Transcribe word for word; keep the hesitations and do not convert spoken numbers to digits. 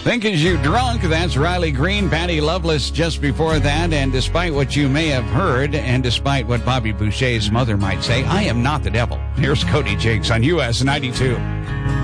Thinking You Drunk, that's Riley Green, Patty Loveless just before that. And despite what you may have heard, and despite what Bobby Boucher's mother might say, I am not the devil. Here's Cody Jakes on U S ninety-two.